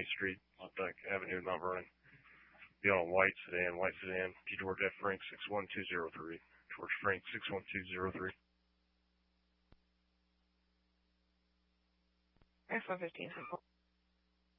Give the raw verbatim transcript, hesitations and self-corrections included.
County Street, Updike Avenue, Mount Vernon. Be on a white sedan, white sedan. G George F. Frank six one two zero three. George Frank six one two zero three. F one fifteen.